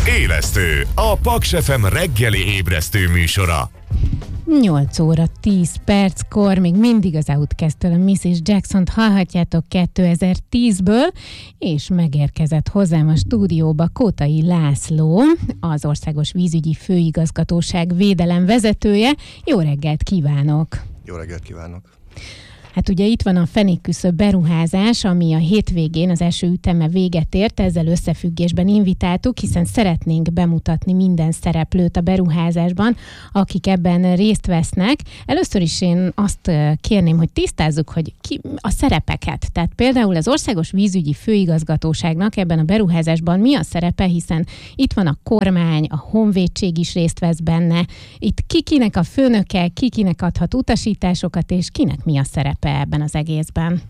Élesztő, a Paks FM reggeli ébresztő műsora. 8 óra 10 perckor még mindig az Outcast-től a Mrs. Jackson-t hallhatjátok 2010-ből, és megérkezett hozzám a stúdióba Kótai László, az Országos Vízügyi Főigazgatóság védelem vezetője. Jó reggelt kívánok! Jó reggelt kívánok! Hát ugye itt van a fenékküszöb beruházás, ami a hétvégén az első üteme véget ért, ezzel összefüggésben invitáltuk, hiszen szeretnénk bemutatni minden szereplőt a beruházásban, akik ebben részt vesznek. Először is én azt kérném, hogy tisztázzuk, hogy ki a szerepeket. Tehát például az Országos Vízügyi Főigazgatóságnak ebben a beruházásban mi a szerepe, hiszen itt van a kormány, a honvédség is részt vesz benne. Itt kinek a főnöke, kinek adhat utasításokat, és kinek mi a szerepe ebben az egészben?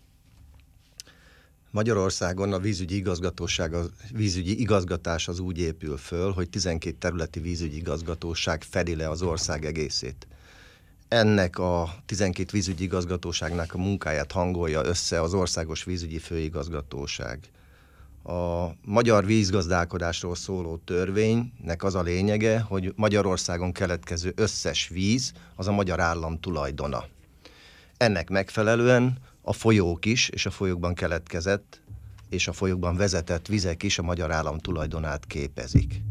Magyarországon a vízügyi igazgatóság, a vízügyi igazgatás az úgy épül föl, hogy 12 területi vízügyi igazgatóság fedi le az ország egészét. Ennek a 12 vízügyi igazgatóságnak a munkáját hangolja össze az Országos Vízügyi Főigazgatóság. A magyar vízgazdálkodásról szóló törvénynek az a lényege, hogy Magyarországon keletkező összes víz az a magyar állam tulajdona. Ennek megfelelően a folyók is, és a folyókban keletkezett, és a folyókban vezetett vizek is a magyar állam tulajdonát képezik.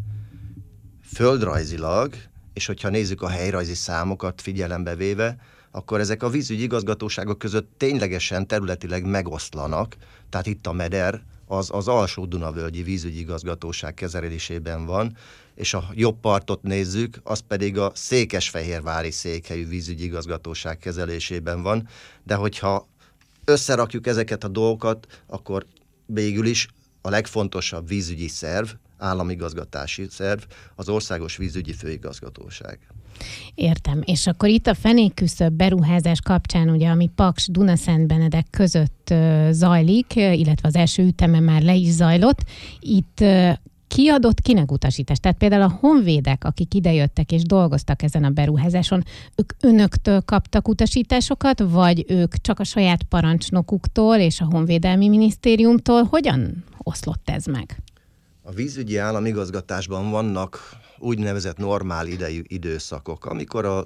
Földrajzilag, és hogyha nézzük a helyrajzi számokat figyelembe véve, akkor ezek a vízügyi igazgatóságok között ténylegesen területileg megoszlanak, tehát itt a Meder az Alsó-Dunavölgyi vízügyi igazgatóság kezelésében van, és a jobb partot nézzük, az pedig a székesfehérvári székhelyű vízügyi igazgatóság kezelésében van, de hogyha összerakjuk ezeket a dolgokat, akkor végül is a legfontosabb vízügyi szerv, államigazgatási szerv, az Országos Vízügyi Főigazgatóság. Értem. És akkor itt a fenékküszöb beruházás kapcsán, ugye, ami Paks Dunaszentbenedek között zajlik, illetve az első üteme már le is zajlott, itt ki adott kinek utasítást? Tehát például a honvédek, akik idejöttek és dolgoztak ezen a beruházáson, ők önöktől kaptak utasításokat, vagy ők csak a saját parancsnokuktól és a Honvédelmi Minisztériumtól? Hogyan oszlott ez meg? A vízügyi államigazgatásban vannak úgynevezett normál idejű időszakok, amikor a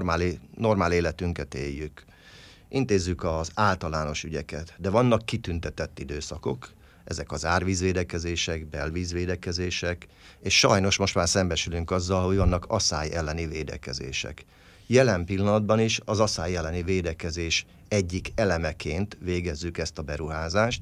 normál életünket éljük. Intézzük az általános ügyeket, de vannak kitüntetett időszakok, ezek az árvízvédekezések, belvízvédekezések, és sajnos most már szembesülünk azzal, hogy vannak asszály elleni védekezések. Jelen pillanatban is az asszály elleni védekezés egyik elemeként végezzük ezt a beruházást,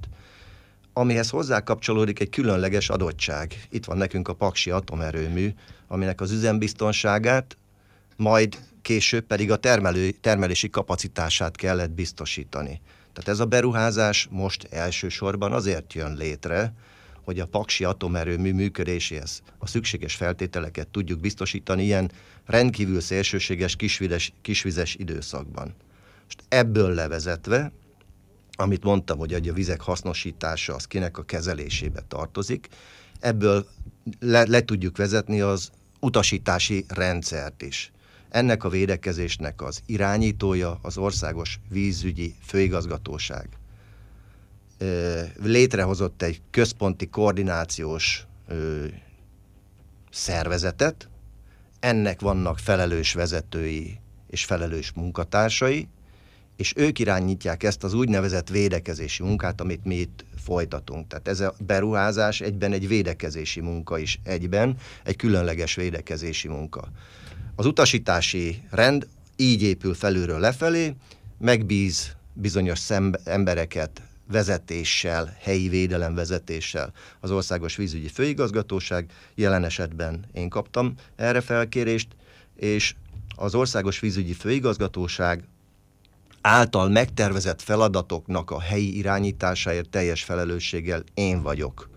amihez hozzá kapcsolódik egy különleges adottság. Itt van nekünk a paksi atomerőmű, aminek az üzembiztonságát, majd később pedig a termelési kapacitását kellett biztosítani. Tehát ez a beruházás most elsősorban azért jön létre, hogy a paksi atomerőmű működéséhez a szükséges feltételeket tudjuk biztosítani ilyen rendkívül szélsőséges kisvizes időszakban. Most ebből levezetve, amit mondtam, hogy a vizek hasznosítása az kinek a kezelésébe tartozik, ebből le tudjuk vezetni az utasítási rendszert is. Ennek a védekezésnek az irányítója az Országos Vízügyi Főigazgatóság. Létrehozott egy központi koordinációs szervezetet, ennek vannak felelős vezetői és felelős munkatársai, és ők irányítják ezt az úgynevezett védekezési munkát, amit mi itt folytatunk. Tehát ez a beruházás egyben egy védekezési munka is egyben, egy különleges védekezési munka. Az utasítási rend így épül felülről lefelé, megbíz bizonyos embereket vezetéssel, helyi védelemvezetéssel az Országos Vízügyi Főigazgatóság, jelen esetben én kaptam erre felkérést, és az Országos Vízügyi Főigazgatóság által megtervezett feladatoknak a helyi irányításáért teljes felelősséggel én vagyok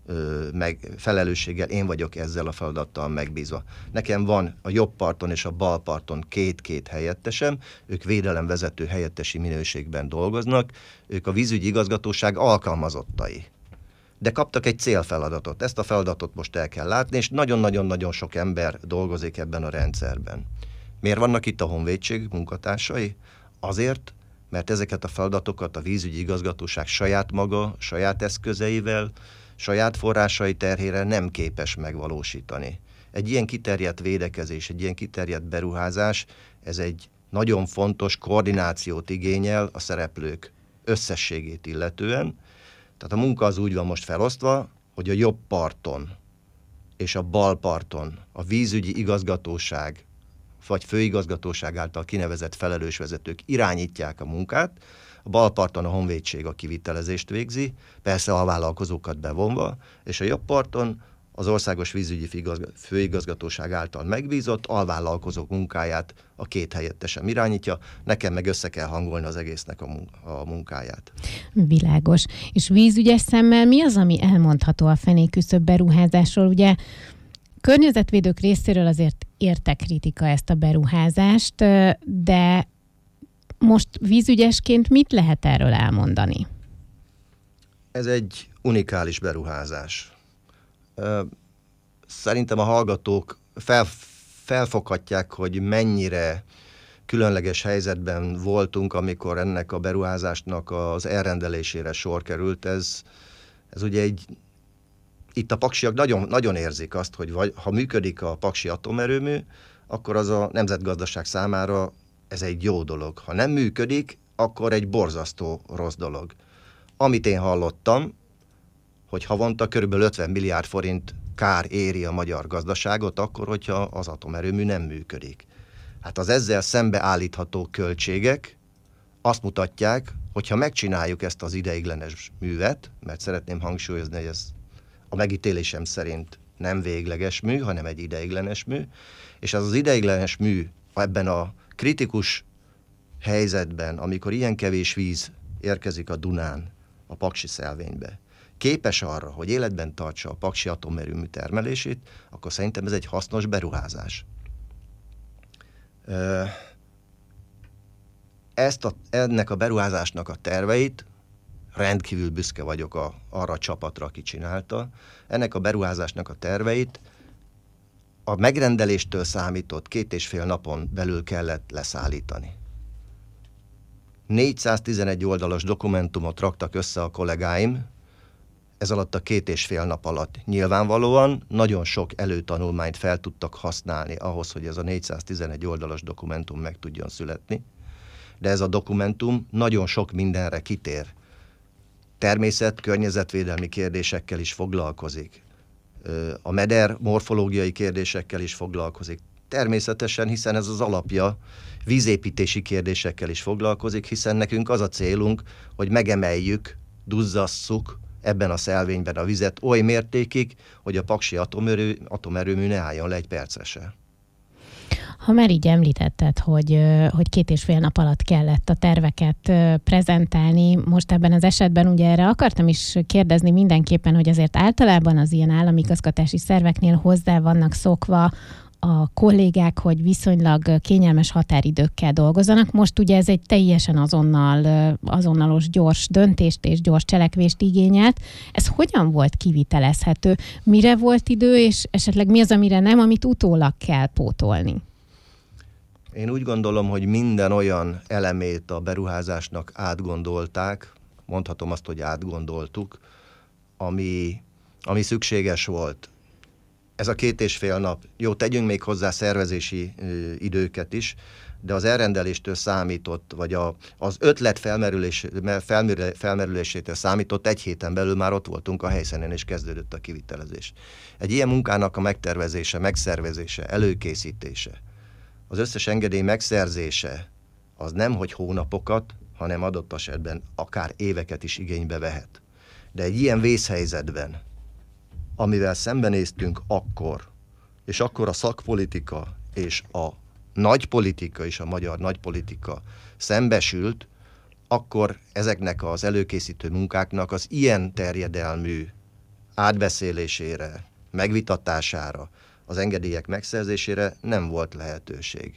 ezzel a feladattal megbízva. Nekem van a jobb parton és a bal parton két helyettesem, ők védelemvezető helyettesi minőségben dolgoznak, ők a vízügyi igazgatóság alkalmazottai. De kaptak egy célfeladatot, ezt a feladatot most el kell látni, és nagyon-nagyon-nagyon sok ember dolgozik ebben a rendszerben. Miért vannak itt a honvédség munkatársai? Azért, mert ezeket a feladatokat a vízügyi igazgatóság saját maga, saját eszközeivel, saját forrásai terhére nem képes megvalósítani. Egy ilyen kiterjedt védekezés, egy ilyen kiterjedt beruházás, ez egy nagyon fontos koordinációt igényel a szereplők összességét illetően. Tehát a munka az úgy van most felosztva, hogy a jobb parton és a bal parton a vízügyi igazgatóság vagy főigazgatóság által kinevezett felelős vezetők irányítják a munkát, a bal parton a honvédség a kivitelezést végzi, persze a vállalkozókat bevonva, és a jobb parton az Országos Vízügyi Főigazgatóság által megbízott alvállalkozók munkáját a két helyettesem irányítja, nekem meg össze kell hangolni az egésznek a munkáját. Világos. És vízügyes szemmel mi az, ami elmondható a fenékküszöb beruházásról? Ugye környezetvédők részéről azért érte kritika ezt a beruházást, de most vízügyesként mit lehet erről elmondani? Ez egy unikális beruházás. Szerintem a hallgatók felfoghatják, hogy mennyire különleges helyzetben voltunk, amikor ennek a beruházásnak az elrendelésére sor került. Ez ugye itt a paksiak nagyon, nagyon érzik azt, hogy ha működik a paksi atomerőmű, akkor az a nemzetgazdaság számára ez egy jó dolog. Ha nem működik, akkor egy borzasztó rossz dolog. Amit én hallottam, hogy havonta körülbelül 50 milliárd forint kár éri a magyar gazdaságot, akkor, hogyha az atomerőmű nem működik. Hát az ezzel szembeállítható költségek azt mutatják, hogyha megcsináljuk ezt az ideiglenes művet, mert szeretném hangsúlyozni, hogy ez a megítélésem szerint nem végleges mű, hanem egy ideiglenes mű, és az ideiglenes mű ebben a kritikus helyzetben, amikor ilyen kevés víz érkezik a Dunán, a paksi szelvénybe, képes arra, hogy életben tartsa a paksi atomerőmű termelését, akkor szerintem ez egy hasznos beruházás. Ennek a beruházásnak a terveit, rendkívül büszke vagyok arra a csapatra, aki csinálta, ennek a beruházásnak a terveit a megrendeléstől számított 2,5 napon belül kellett leszállítani. 411 oldalas dokumentumot raktak össze a kollégáim, ez alatt a 2,5 nap alatt. Nyilvánvalóan nagyon sok előtanulmányt fel tudtak használni ahhoz, hogy ez a 411 oldalas dokumentum meg tudjon születni, de ez a dokumentum nagyon sok mindenre kitér. Környezetvédelmi kérdésekkel is foglalkozik. A meder morfológiai kérdésekkel is foglalkozik. Természetesen, hiszen ez az alapja, vízépítési kérdésekkel is foglalkozik, hiszen nekünk az a célunk, hogy megemeljük, duzzasszuk ebben a szelvényben a vizet oly mértékig, hogy a paksi atomerőmű ne álljon le egy percre se. Ha már így említetted, hogy 2,5 nap alatt kellett a terveket prezentálni, most ebben az esetben ugye erre akartam is kérdezni mindenképpen, hogy azért általában az ilyen államigazgatási szerveknél hozzá vannak szokva a kollégák, hogy viszonylag kényelmes határidőkkel dolgozzanak. Most ugye ez egy teljesen azonalos gyors döntést és gyors cselekvést igényelt. Ez hogyan volt kivitelezhető? Mire volt idő, és esetleg mi az, amire nem, amit utólag kell pótolni? Én úgy gondolom, hogy minden olyan elemét a beruházásnak átgondolták, mondhatom azt, hogy átgondoltuk, ami szükséges volt. Ez a 2,5 nap. Jó, tegyünk még hozzá szervezési időket is, de az elrendeléstől számított, vagy az ötlet felmerülésétől számított 1 héten belül már ott voltunk a helyszínen, és kezdődött a kivitelezés. Egy ilyen munkának a megtervezése, megszervezése, előkészítése, az összes engedély megszerzése, az nem hogy hónapokat, hanem adott esetben akár éveket is igénybe vehet. De egy ilyen vészhelyzetben, amivel szembenéztünk akkor, és akkor a szakpolitika és a nagypolitika és a magyar nagypolitika szembesült, akkor ezeknek az előkészítő munkáknak az ilyen terjedelmű átbeszélésére, megvitatására, az engedélyek megszerzésére nem volt lehetőség.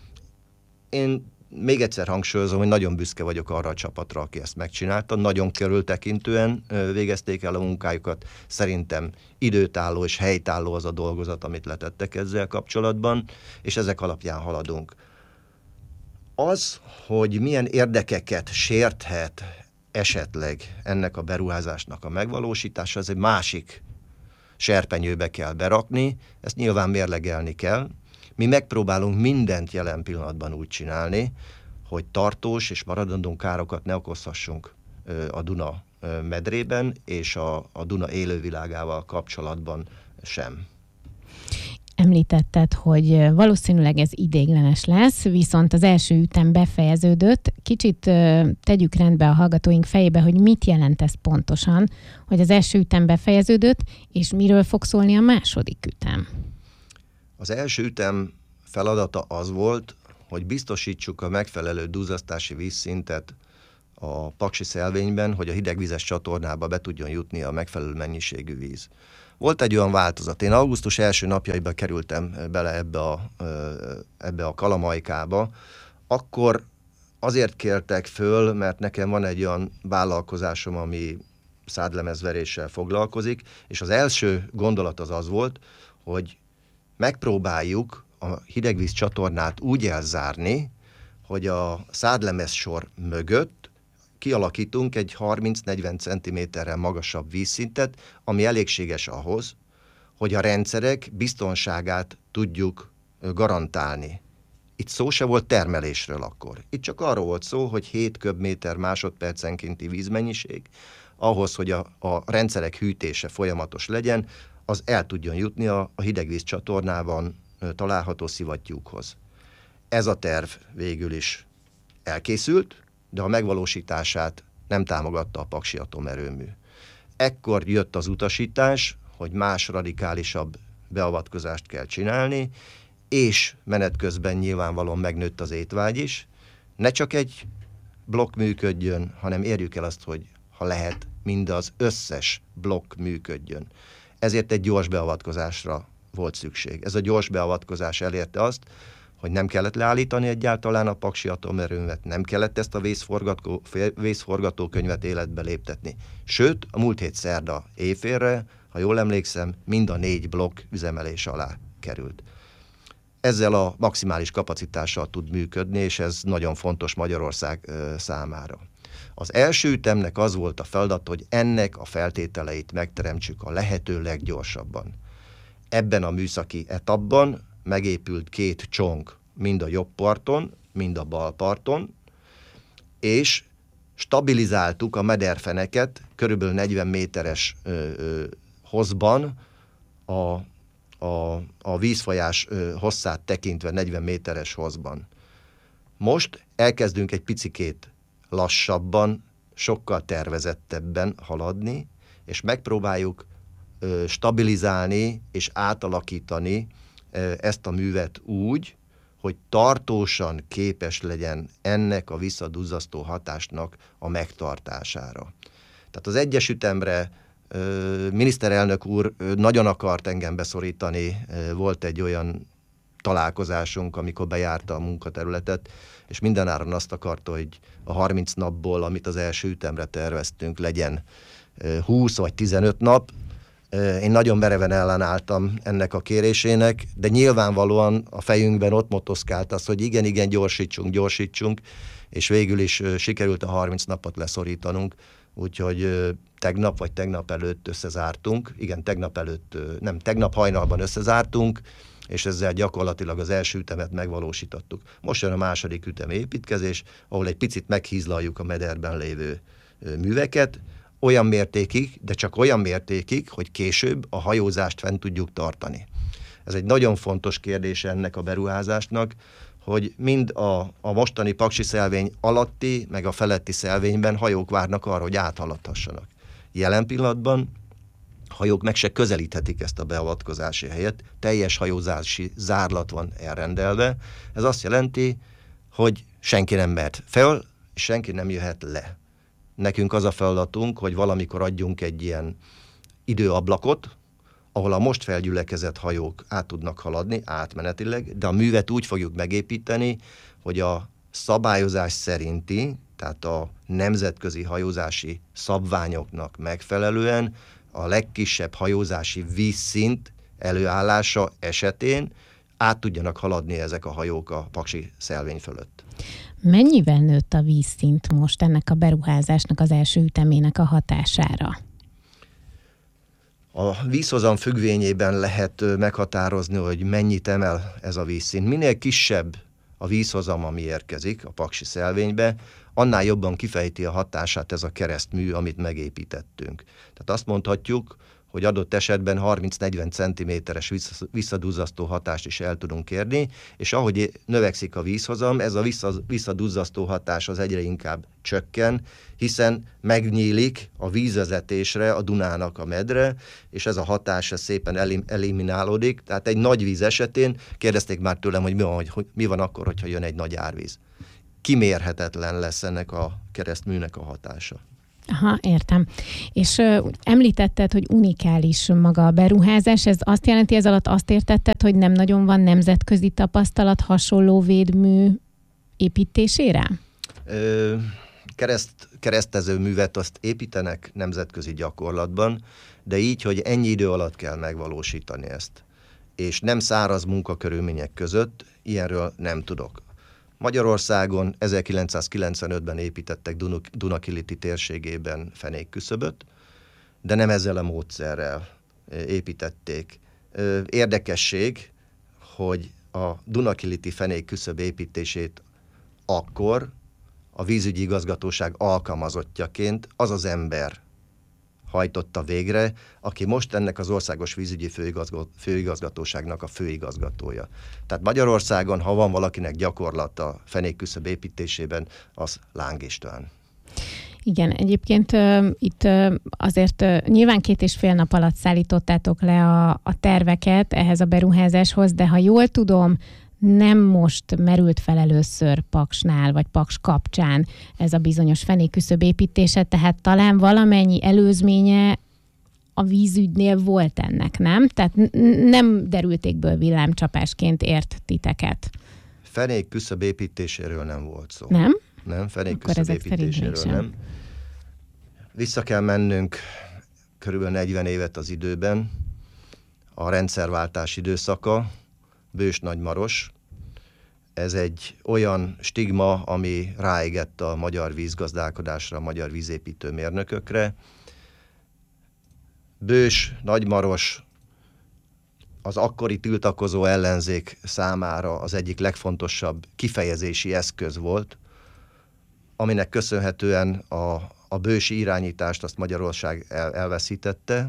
Én még egyszer hangsúlyozom, hogy nagyon büszke vagyok arra a csapatra, aki ezt megcsinálta. Nagyon körültekintően végezték el a munkájukat. Szerintem időtálló és helytálló az a dolgozat, amit letettek ezzel kapcsolatban, és ezek alapján haladunk. Az, hogy milyen érdekeket sérthet esetleg ennek a beruházásnak a megvalósítása, ez egy másik serpenyőbe kell berakni, ezt nyilván mérlegelni kell. Mi megpróbálunk mindent jelen pillanatban úgy csinálni, hogy tartós és maradandó károkat ne okozhassunk a Duna medrében és a Duna élővilágával kapcsolatban sem. Említetted, hogy valószínűleg ez ideiglenes lesz, viszont az első ütem befejeződött. Kicsit tegyük rendbe a hallgatóink fejébe, hogy mit jelent ez pontosan, hogy az első ütem befejeződött, és miről fog szólni a második ütem? Az első ütem feladata az volt, hogy biztosítsuk a megfelelő duzzasztási vízszintet a Paksi szelvényben, hogy a hidegvizes csatornába be tudjon jutni a megfelelő mennyiségű víz. Volt egy olyan változat. Én augusztus első napjaiban kerültem bele ebbe a kalamajkába, akkor azért kértek föl, mert nekem van egy olyan vállalkozásom, ami szádlemezveréssel foglalkozik, és az első gondolat az volt, hogy megpróbáljuk a hidegvíz csatornát úgy elzárni, hogy a szádlemez sor mögött kialakítunk egy 30-40 cm-rel magasabb vízszintet, ami elégséges ahhoz, hogy a rendszerek biztonságát tudjuk garantálni. Itt szó se volt termelésről akkor. Itt csak arról volt szó, hogy 7 köbméter másodpercenkénti vízmennyiség, ahhoz, hogy a rendszerek hűtése folyamatos legyen, az el tudjon jutni a hidegvíz csatornában található szivattyúkhoz. Ez a terv végül is elkészült, de a megvalósítását nem támogatta a Paksi Atomerőmű. Ekkor jött az utasítás, hogy más radikálisabb beavatkozást kell csinálni, és menet közben nyilvánvalóan megnőtt az étvágy is. Ne csak egy blokk működjön, hanem érjük el azt, hogy ha lehet, mind az összes blokk működjön. Ezért egy gyors beavatkozásra volt szükség. Ez a gyors beavatkozás elérte azt, hogy nem kellett leállítani egyáltalán a Paksi Atomerőművet, nem kellett ezt a vészforgatókönyvet életbe léptetni. Sőt, a múlt hét szerda éjfélre, ha jól emlékszem, mind a 4 blokk üzemelés alá került. Ezzel a maximális kapacitással tud működni, és ez nagyon fontos Magyarország számára. Az első ütemnek az volt a feladat, hogy ennek a feltételeit megteremtsük a lehető leggyorsabban. Ebben a műszaki etapban megépült 2 csonk, mind a jobb parton, mind a bal parton, és stabilizáltuk a mederfeneket körülbelül 40 méteres hosszban, a vízfolyás hosszát tekintve 40 méteres hosszban. Most elkezdünk egy picikét lassabban, sokkal tervezettebben haladni, és megpróbáljuk stabilizálni és átalakítani ezt a művet úgy, hogy tartósan képes legyen ennek a visszaduzzasztó hatásnak a megtartására. Tehát az egyes ütemre miniszterelnök úr nagyon akart engem beszorítani, volt egy olyan találkozásunk, amikor bejárta a munkaterületet, és mindenáron azt akarta, hogy a 30 napból, amit az első ütemre terveztünk, legyen 20 vagy 15 nap. Én nagyon mereven ellenálltam ennek a kérésének, de nyilvánvalóan a fejünkben ott motoszkált az, hogy igen, gyorsítsunk, és végül is sikerült a 30 napot leszorítanunk, úgyhogy tegnap előtt összezártunk, tegnap hajnalban összezártunk, és ezzel gyakorlatilag az első ütemet megvalósítottuk. Most jön a második ütem építkezés, ahol egy picit meghízlaljuk a mederben lévő műveket, olyan mértékig, de csak olyan mértékig, hogy később a hajózást fent tudjuk tartani. Ez egy nagyon fontos kérdés ennek a beruházásnak, hogy mind a mostani Paksi szelvény alatti, meg a feletti szelvényben hajók várnak arra, hogy áthaladhassanak. Jelen pillanatban hajók meg se közelíthetik ezt a beavatkozási helyet, teljes hajózási zárlat van elrendelve. Ez azt jelenti, hogy senki nem mehet fel, és senki nem jöhet le. Nekünk az a feladatunk, hogy valamikor adjunk egy ilyen időablakot, ahol a most felgyülekezett hajók át tudnak haladni átmenetileg, de a művet úgy fogjuk megépíteni, hogy a szabályozás szerinti, tehát a nemzetközi hajózási szabványoknak megfelelően a legkisebb hajózási vízszint előállása esetén át tudjanak haladni ezek a hajók a paksi szelvény fölött. Mennyivel nőtt a vízszint most ennek a beruházásnak az első ütemének a hatására? A vízhozam függvényében lehet meghatározni, hogy mennyit emel ez a vízszint. Minél kisebb a vízhozam, ami érkezik a paksi szelvénybe, annál jobban kifejti a hatását ez a keresztmű, amit megépítettünk. Tehát azt mondhatjuk, hogy adott esetben 30-40 cm-es visszaduzzasztó hatást is el tudunk érni, és ahogy növekszik a vízhozam, ez a visszaduzzasztó hatás az egyre inkább csökken, hiszen megnyílik a vízvezetésre a Dunának a medre, és ez a hatás szépen eliminálódik. Tehát egy nagy víz esetén kérdezték már tőlem, hogy mi van akkor, hogyha jön egy nagy árvíz. Kimérhetetlen lesz ennek a keresztműnek a hatása. Aha, értem. És említetted, hogy unikális maga a beruházás, ez azt jelenti, ez alatt azt értetted, hogy nem nagyon van nemzetközi tapasztalat hasonló védmű építésére? Keresztező művet azt építenek nemzetközi gyakorlatban, de így, hogy ennyi idő alatt kell megvalósítani ezt. És nem száraz munkakörülmények között, ilyenről nem tudok. Magyarországon 1995-ben építettek Dunakiliti térségében fenékküszöböt, de nem ezzel a módszerrel építették. Érdekesség, hogy a Dunakiliti fenékküszöb építését akkor a vízügyi igazgatóság alkalmazottjaként az az ember hajtotta végre, aki most ennek az országos vízügyi főigazgatóságnak a főigazgatója. Tehát Magyarországon, ha van valakinek gyakorlata fenékküszöb építésében, az Láng István. Igen, egyébként itt azért nyilván 2,5 nap alatt szállítottátok le a terveket ehhez a beruházáshoz, de ha jól tudom, nem most merült fel először Paksnál, vagy Paks kapcsán ez a bizonyos fenékküszöb építése, tehát talán valamennyi előzménye a vízügynél volt ennek, nem? Tehát nem derültékből villámcsapásként ért titeket. Fenékküszöb építéséről nem volt szó. Nem? Nem, fenékküszöb építéséről nem. Vissza kell mennünk körülbelül 40 évet az időben, a rendszerváltás időszaka, Bős-Nagymaros. Ez egy olyan stigma, ami ráégett a magyar vízgazdálkodásra, a magyar vízépítő mérnökökre. Bős-Nagymaros az akkori tiltakozó ellenzék számára az egyik legfontosabb kifejezési eszköz volt, aminek köszönhetően a bősi irányítást azt Magyarország elveszítette.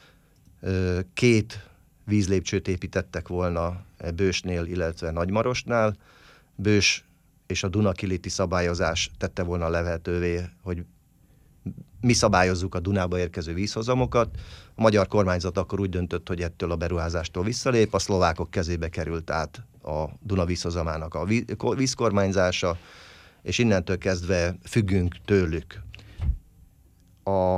2 vízlépcsőt építettek volna Bősnél, illetve Nagymarosnál. Bős és a Dunakiliti szabályozás tette volna lehetővé, hogy mi szabályozzuk a Dunába érkező vízhozamokat. A magyar kormányzat akkor úgy döntött, hogy ettől a beruházástól visszalép, a szlovákok kezébe került át a Duna vízhozamának a vízkormányzása, és innentől kezdve függünk tőlük. A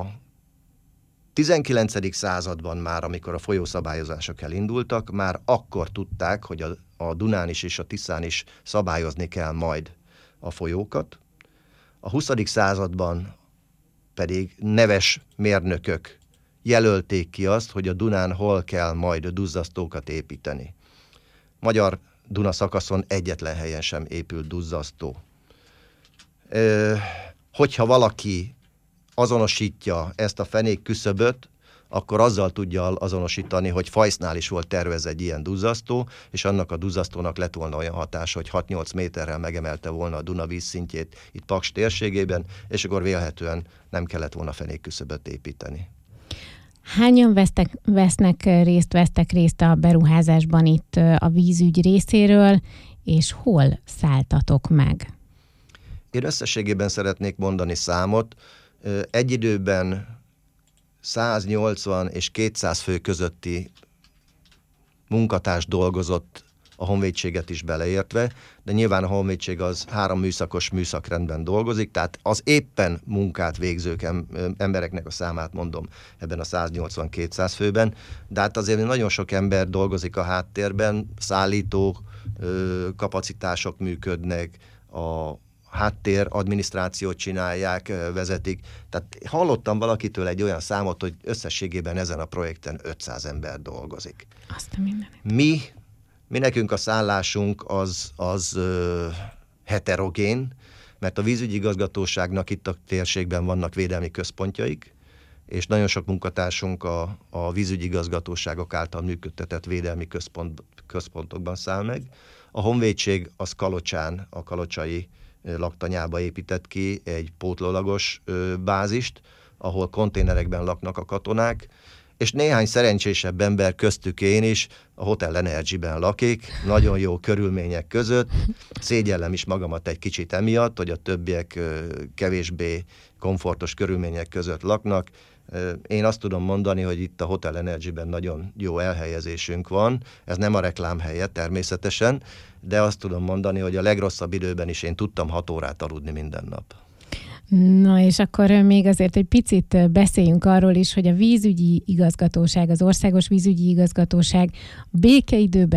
19. században már, amikor a folyószabályozások elindultak, már akkor tudták, hogy a Dunán is és a Tiszán is szabályozni kell majd a folyókat. A 20. században pedig neves mérnökök jelölték ki azt, hogy a Dunán hol kell majd duzzasztókat építeni. Magyar Duna szakaszon egyetlen helyen sem épült duzzasztó. Hogyha valaki azonosítja ezt a fenékküszöböt, akkor azzal tudja azonosítani, hogy Fajsznál is volt tervez egy ilyen duzzasztó, és annak a duzzasztónak lett volna olyan hatása, hogy 6-8 méterrel megemelte volna a Duna vízszintjét itt Paks térségében, és akkor vélhetően nem kellett volna fenékküszöböt építeni. Hányan vesztek részt a beruházásban itt a vízügy részéről, és hol szálltatok meg? Én összességében szeretnék mondani számot. Egy időben 180 és 200 fő közötti munkatárs dolgozott, a honvédséget is beleértve, de nyilván a honvédség az 3 műszakos műszakrendben dolgozik, tehát az éppen munkát végzők embereknek a számát mondom ebben a 180-200 főben, de hát azért nagyon sok ember dolgozik a háttérben, szállító kapacitások működnek, a háttér adminisztrációt csinálják, vezetik. Tehát hallottam valakitől egy olyan számot, hogy összességében ezen a projekten 500 ember dolgozik. Azt a mindenit. Mi Mi nekünk a szállásunk az heterogén, mert a vízügyi igazgatóságnak itt a térségben vannak védelmi központjaik, és nagyon sok munkatársunk a vízügyi igazgatóságok által működtetett védelmi központokban száll meg. A honvédség az Kalocsán, a kalocsai laktanyába épített ki egy pótlólagos bázist, ahol konténerekben laknak a katonák, és néhány szerencsésebb ember, köztük én is, a Hotel Energy-ben lakik, nagyon jó körülmények között. Szégyellem is magamat egy kicsit emiatt, hogy a többiek kevésbé komfortos körülmények között laknak. Én azt tudom mondani, hogy itt a Hotel Energy-ben nagyon jó elhelyezésünk van. Ez nem a reklám helye természetesen, de azt tudom mondani, hogy a legrosszabb időben is én tudtam 6 órát aludni minden nap. Na és akkor még azért egy picit beszéljünk arról is, hogy a vízügyi igazgatóság, az Országos Vízügyi Igazgatóság békeidőben